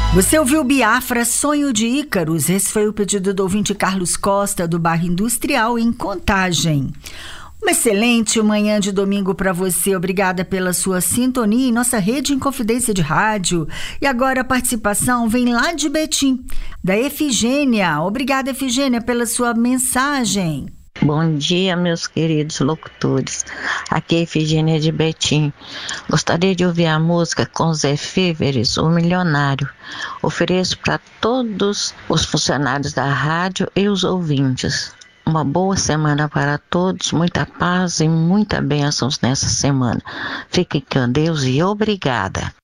Você ouviu Biafra, Sonho de Ícaros? Esse foi o pedido do ouvinte Carlos Costa, do bairro Industrial, em Contagem. Uma excelente manhã de domingo para você. Obrigada pela sua sintonia em nossa rede Inconfidência de Rádio. E agora a participação vem lá de Betim, da Efigênia. Obrigada, Efigênia, pela sua mensagem. Bom dia, meus queridos locutores. Aqui é Efigênia de Betim. Gostaria de ouvir a música com Zé Fíveres, O Milionário. Ofereço para todos os funcionários da rádio e os ouvintes. Uma boa semana para todos, muita paz e muita bênçãos nessa semana. Fiquem com Deus e obrigada.